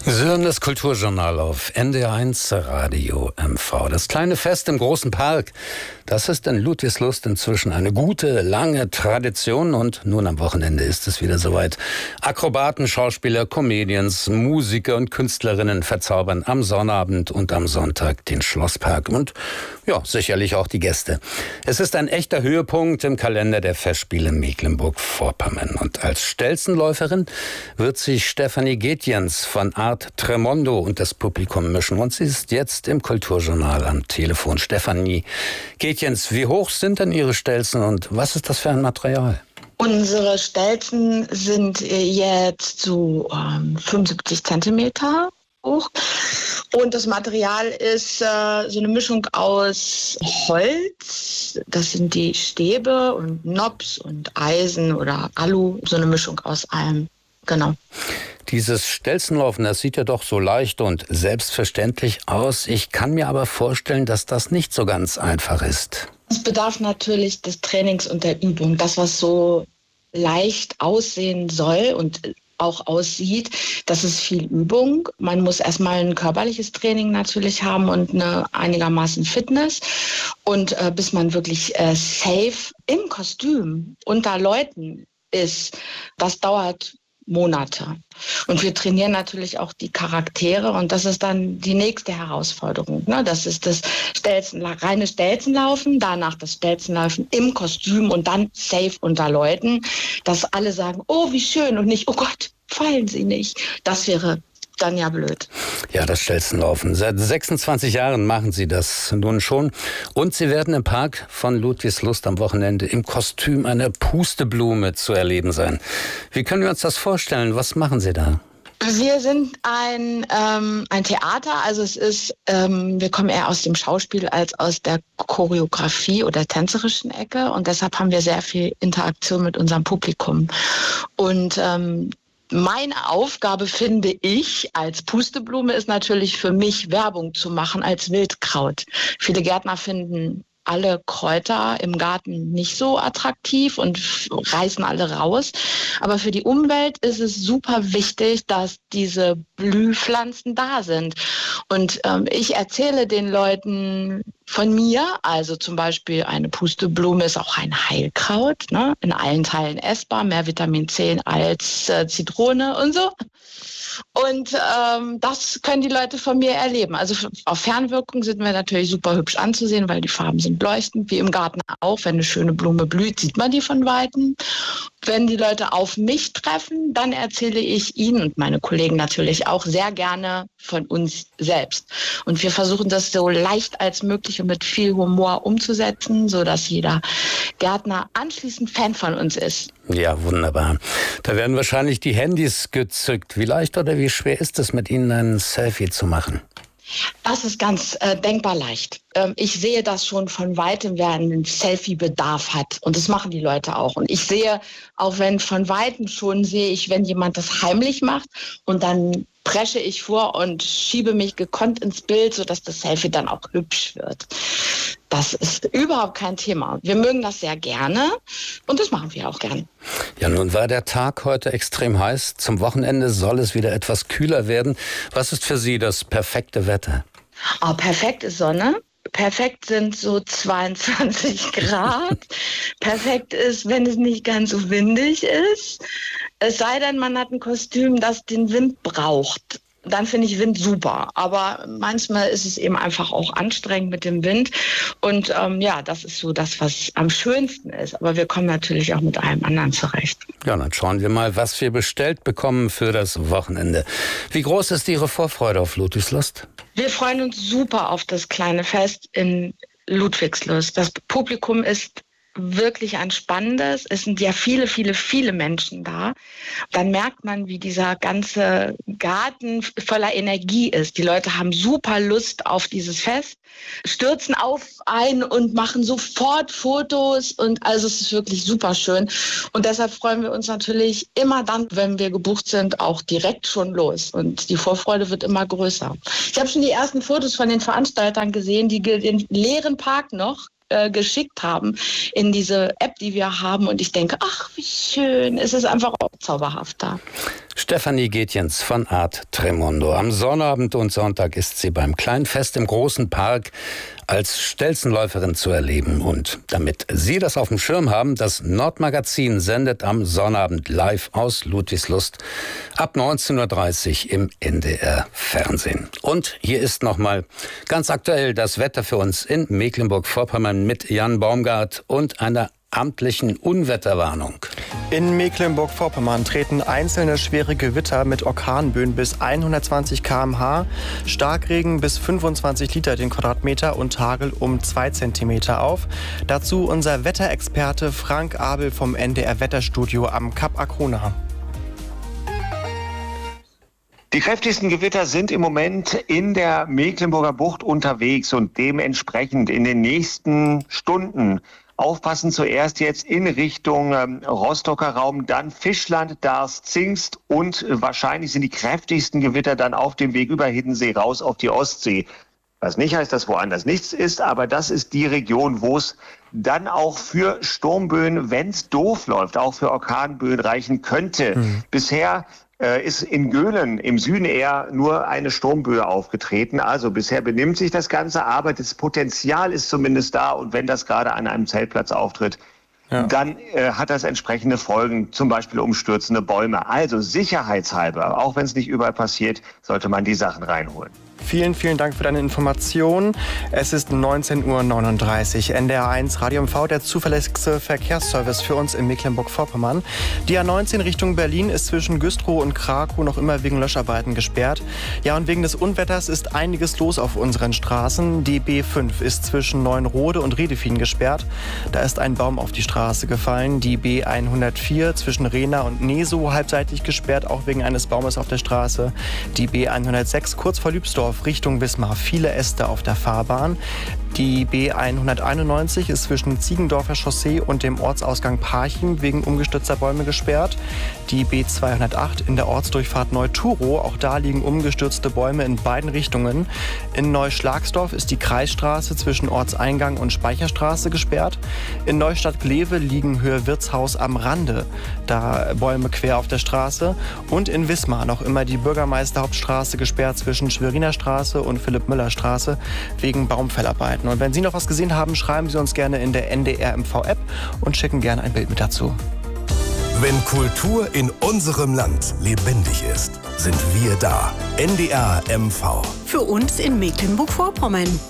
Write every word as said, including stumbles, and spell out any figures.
Sie hören das Kulturjournal auf N D R eins Radio M V. Das kleine Fest im großen Park, das ist in Ludwigslust inzwischen eine gute, lange Tradition. Und nun am Wochenende ist es wieder soweit. Akrobaten, Schauspieler, Comedians, Musiker und Künstlerinnen verzaubern am Sonnabend und am Sonntag den Schlosspark und ja, sicherlich auch die Gäste. Es ist ein echter Höhepunkt im Kalender der Festspiele Mecklenburg-Vorpommern. Und als Stelzenläuferin wird sich Stefanie Getjens von Art Tremondo und das Publikum mischen. Und sie ist jetzt im Kulturjournal am Telefon. Stefanie Getjens, wie hoch sind denn Ihre Stelzen und was ist das für ein Material? Unsere Stelzen sind jetzt so ähm, fünfundsiebzig Zentimeter hoch. Und das Material ist äh, so eine Mischung aus Holz, das sind die Stäbe, und Nops und Eisen oder Alu, so eine Mischung aus allem. Genau. Dieses Stelzenlaufen, das sieht ja doch so leicht und selbstverständlich aus. Ich kann mir aber vorstellen, dass das nicht so ganz einfach ist. Es bedarf natürlich des Trainings und der Übung. Das, was so leicht aussehen soll und auch aussieht, das ist viel Übung. Man muss erstmal ein körperliches Training natürlich haben und eine einigermaßen Fitness. Und äh, bis man wirklich äh, safe im Kostüm unter Leuten ist, das dauert Monate. Und wir trainieren natürlich auch die Charaktere und das ist dann die nächste Herausforderung. Ne? Das ist das Stelzen, reine Stelzenlaufen, danach das Stelzenlaufen im Kostüm und dann safe unter Leuten, dass alle sagen, oh, wie schön und nicht, oh Gott, fallen Sie nicht. Das wäre dann ja blöd. Ja, das Stelzenlaufen. Seit sechsundzwanzig Jahren machen Sie das nun schon. Und Sie werden im Park von Ludwigslust am Wochenende im Kostüm einer Pusteblume zu erleben sein. Wie können wir uns das vorstellen? Was machen Sie da? Wir sind ein, ähm, ein Theater, also es ist, ähm, wir kommen eher aus dem Schauspiel als aus der Choreografie oder tänzerischen Ecke und deshalb haben wir sehr viel Interaktion mit unserem Publikum. Und ähm, meine Aufgabe, finde ich, als Pusteblume ist natürlich für mich, Werbung zu machen als Wildkraut. Viele Gärtner finden alle Kräuter im Garten nicht so attraktiv und reißen alle raus. Aber für die Umwelt ist es super wichtig, dass diese Blühpflanzen da sind. Und ähm, ich erzähle den Leuten von mir, also zum Beispiel eine Pusteblume ist auch ein Heilkraut, ne? In allen Teilen essbar, mehr Vitamin C als äh, Zitrone und so. Und ähm, das können die Leute von mir erleben. Also auf Fernwirkung sind wir natürlich super hübsch anzusehen, weil die Farben sind leuchtend, wie im Garten auch. Wenn eine schöne Blume blüht, sieht man die von Weitem. Wenn die Leute auf mich treffen, dann erzähle ich ihnen und meine Kollegen natürlich auch sehr gerne von uns selbst. Und wir versuchen das so leicht als möglich und mit viel Humor umzusetzen, sodass jeder Gärtner anschließend Fan von uns ist. Ja, wunderbar. Da werden wahrscheinlich die Handys gezückt. Wie leicht oder wie schwer ist es, mit Ihnen ein Selfie zu machen? Das ist ganz äh, denkbar leicht. Ähm, ich sehe das schon von Weitem, wer einen Selfie-Bedarf hat. Und das machen die Leute auch. Und ich sehe, auch wenn von Weitem schon sehe ich, wenn jemand das heimlich macht und dann presche ich vor und schiebe mich gekonnt ins Bild, sodass das Selfie dann auch hübsch wird. Das ist überhaupt kein Thema. Wir mögen das sehr gerne und das machen wir auch gerne. Ja, nun war der Tag heute extrem heiß. Zum Wochenende soll es wieder etwas kühler werden. Was ist für Sie das perfekte Wetter? Oh, perfekt ist Sonne. Perfekt sind so zweiundzwanzig Grad. Perfekt ist, wenn es nicht ganz so windig ist. Es sei denn, man hat ein Kostüm, das den Wind braucht. Dann finde ich Wind super. Aber manchmal ist es eben einfach auch anstrengend mit dem Wind. Und ähm, ja, das ist so das, was am schönsten ist. Aber wir kommen natürlich auch mit allem anderen zurecht. Ja, dann schauen wir mal, was wir bestellt bekommen für das Wochenende. Wie groß ist Ihre Vorfreude auf Ludwigslust? Wir freuen uns super auf das kleine Fest in Ludwigslust. Das Publikum ist wirklich ein spannendes. Es sind ja viele, viele, viele Menschen da. Dann merkt man, wie dieser ganze Garten voller Energie ist. Die Leute haben super Lust auf dieses Fest, stürzen auf ein und machen sofort Fotos und also es ist wirklich super schön. Und deshalb freuen wir uns natürlich immer dann, wenn wir gebucht sind, auch direkt schon los. Und die Vorfreude wird immer größer. Ich habe schon die ersten Fotos von den Veranstaltern gesehen, die den leeren Park noch geschickt haben in diese App, die wir haben. Und ich denke, ach, wie schön. Es ist einfach auch zauberhaft da. Stefanie Getjens von Art Tremondo. Am Sonnabend und Sonntag ist sie beim Kleinfest im Großen Park als Stelzenläuferin zu erleben. Und damit Sie das auf dem Schirm haben, das Nordmagazin sendet am Sonnabend live aus Ludwigslust ab neunzehn Uhr dreißig im N D R Fernsehen. Und hier ist nochmal ganz aktuell das Wetter für uns in Mecklenburg-Vorpommern mit Jan Baumgart und einer amtlichen Unwetterwarnung. In Mecklenburg-Vorpommern treten einzelne schwere Gewitter mit Orkanböen bis hundertzwanzig Kilometer pro Stunde, Starkregen bis fünfundzwanzig Liter den Quadratmeter und Hagel um zwei Zentimeter auf. Dazu unser Wetterexperte Frank Abel vom N D R Wetterstudio am Kap Arkona. Die kräftigsten Gewitter sind im Moment in der Mecklenburger Bucht unterwegs und dementsprechend in den nächsten Stunden aufpassen, zuerst jetzt in Richtung ähm, Rostocker Raum, dann Fischland, Darß, Zingst und äh, wahrscheinlich sind die kräftigsten Gewitter dann auf dem Weg über Hiddensee raus auf die Ostsee. Was nicht heißt, dass woanders nichts ist, aber das ist die Region, wo es dann auch für Sturmböen, wenn es doof läuft, auch für Orkanböen reichen könnte. Mhm. Bisher äh, ist in Göhlen im Süden eher nur eine Sturmböe aufgetreten. Also bisher benimmt sich das Ganze, aber das Potenzial ist zumindest da. Und wenn das gerade an einem Zeltplatz auftritt, ja. dann äh, hat das entsprechende Folgen, zum Beispiel umstürzende Bäume. Also sicherheitshalber, auch wenn es nicht überall passiert, sollte man die Sachen reinholen. Vielen, vielen Dank für deine Informationen. Es ist neunzehn Uhr neununddreißig. N D R eins Radio M V, der zuverlässigste Verkehrsservice für uns in Mecklenburg-Vorpommern. Die A neunzehn Richtung Berlin ist zwischen Güstrow und Krakow noch immer wegen Löscharbeiten gesperrt. Ja, und wegen des Unwetters ist einiges los auf unseren Straßen. Die B fünf ist zwischen Neuenrode und Riedefien gesperrt. Da ist ein Baum auf die Straße gefallen. Die B hundertvier zwischen Rehna und Nesow halbseitig gesperrt, auch wegen eines Baumes auf der Straße. Die B hundertsechs kurz vor Lübsdorf Richtung Wismar, viele Äste auf der Fahrbahn. Die B hunderteinundneunzig ist zwischen Ziegendorfer Chaussee und dem Ortsausgang Parchim wegen umgestürzter Bäume gesperrt. Die B zweihundertacht in der Ortsdurchfahrt Neu-Turow, auch da liegen umgestürzte Bäume in beiden Richtungen. In Neuschlagsdorf ist die Kreisstraße zwischen Ortseingang und Speicherstraße gesperrt. In Neustadt-Glewe liegen Höhe Wirtshaus am Rande, da Bäume quer auf der Straße. Und in Wismar noch immer die Bürgermeisterhauptstraße gesperrt zwischen Schweriner Straße und Philipp-Müller-Straße wegen Baumfellarbeiten. Und wenn Sie noch was gesehen haben, schreiben Sie uns gerne in der N D R M V App und schicken gerne ein Bild mit dazu. Wenn Kultur in unserem Land lebendig ist, sind wir da. N D R M V. Für uns in Mecklenburg-Vorpommern.